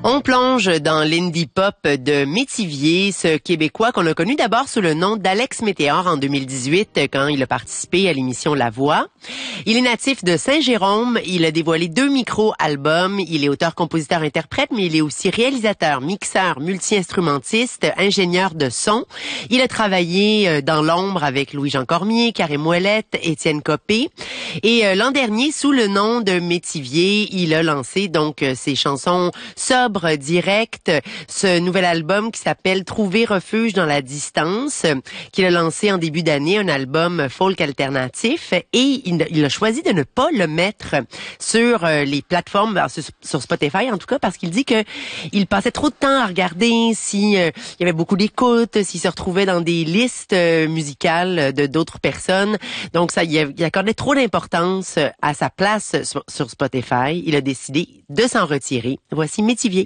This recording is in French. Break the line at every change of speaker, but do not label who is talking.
On plonge dans l'indie pop de Métivier, ce Québécois qu'on a connu d'abord sous le nom d'Alex Météor en 2018 quand il a participé à l'émission La Voix. Il est natif de Saint-Jérôme, il a dévoilé 2 micro-albums, il est auteur, compositeur, interprète, mais il est aussi réalisateur, mixeur, multi-instrumentiste, ingénieur de son. Il a travaillé dans l'ombre avec Louis-Jean Cormier, Karim Ouellette, Étienne Copé. Et l'an dernier, sous le nom de Métivier, il a lancé donc ses chansons sobres, directes, ce nouvel album qui s'appelle Trouver refuge dans la distance, qu'il a lancé en début d'année, un album folk alternatif, et il a choisi de ne pas le mettre sur les plateformes, sur Spotify en tout cas, parce qu'il dit que il passait trop de temps à regarder si il y avait beaucoup d'écoute, s'il se retrouvait dans des listes musicales de d'autres personnes. Donc ça, il accordait trop d'importance à sa place sur Spotify. Il a décidé de s'en retirer. Voici Métivier.